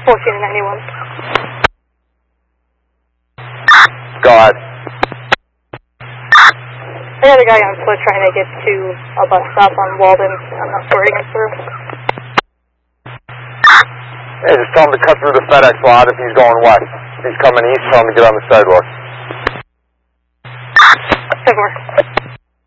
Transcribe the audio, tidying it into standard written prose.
and 91. Go ahead. I got a guy on foot trying to get to a bus stop on Walden. I'm not sorting him through. Hey, just tell him to cut through the FedEx lot if he's going west. If he's coming east, tell him to get on the sidewalk. 10-4.